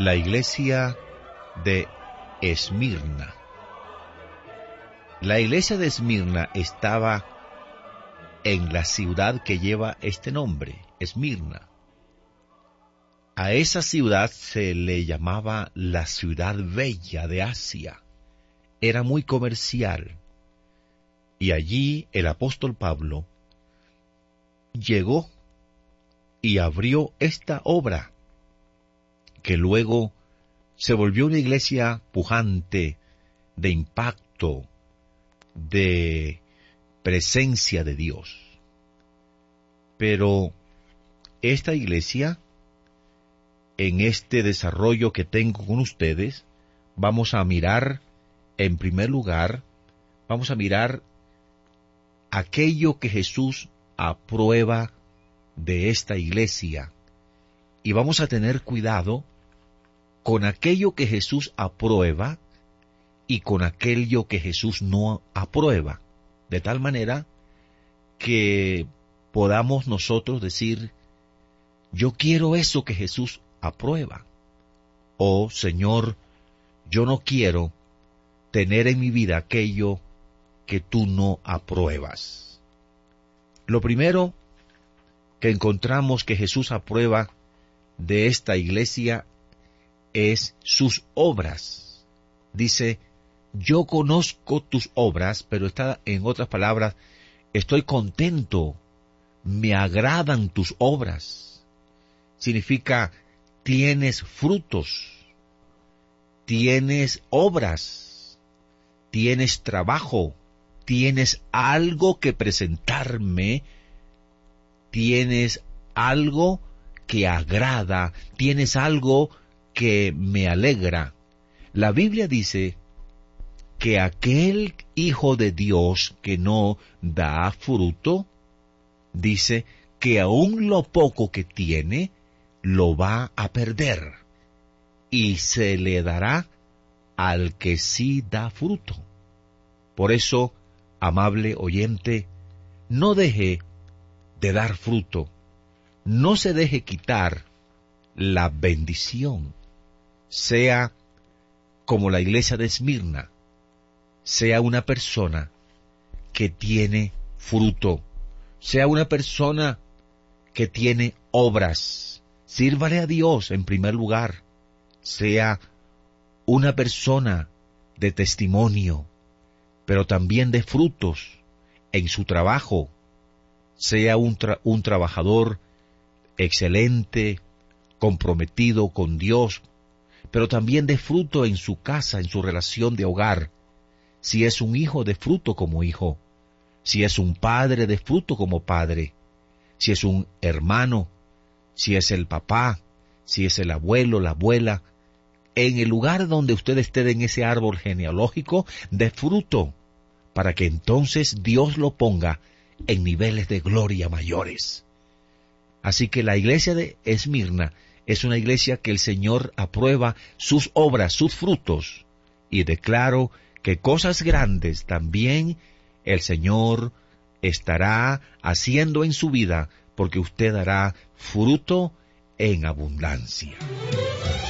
La iglesia de Esmirna. La iglesia de Esmirna estaba en la ciudad que lleva este nombre, Esmirna. A esa ciudad se le llamaba la ciudad bella de Asia. Era muy comercial. Y allí el apóstol Pablo llegó y abrió esta obra, que luego se volvió una iglesia pujante, de impacto, de presencia de Dios. Pero esta iglesia, en este desarrollo que tengo con ustedes, vamos a mirar, en primer lugar, vamos a mirar aquello que Jesús aprueba de esta iglesia. Y vamos a tener cuidado con aquello que Jesús aprueba y con aquello que Jesús no aprueba, de tal manera que podamos nosotros decir: yo quiero eso que Jesús aprueba, o Señor, yo no quiero tener en mi vida aquello que tú no apruebas. Lo primero que encontramos que Jesús aprueba de esta iglesia es sus obras. Dice: yo conozco tus obras, pero está, en otras palabras, estoy contento, me agradan tus obras. Significa, tienes frutos, tienes obras, tienes trabajo, tienes algo que presentarme, tienes algo que agrada, tienes algo que me alegra. La Biblia dice que aquel hijo de Dios que no da fruto, dice que aún lo poco que tiene, lo va a perder, y se le dará al que sí da fruto. Por eso, amable oyente, no deje de dar fruto, no se deje quitar la bendición. Sea como la iglesia de Esmirna, sea una persona que tiene fruto, sea una persona que tiene obras. Sírvale a Dios en primer lugar. Sea una persona de testimonio, pero también de frutos en su trabajo. Sea un trabajador excelente, comprometido con Dios, pero también de fruto en su casa, en su relación de hogar. Si es un hijo, de fruto como hijo. Si es un padre, de fruto como padre. Si es un hermano, si es el papá, si es el abuelo, la abuela. En el lugar donde usted esté en ese árbol genealógico, de fruto, para que entonces Dios lo ponga en niveles de gloria mayores. Así que la iglesia de Esmirna es una iglesia que el Señor aprueba sus obras, sus frutos, y declaro que cosas grandes también el Señor estará haciendo en su vida, porque usted dará fruto en abundancia.